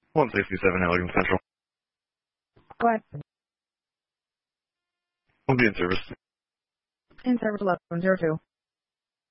167 Allegan Central. Go ahead. Will be in service. In service 1102.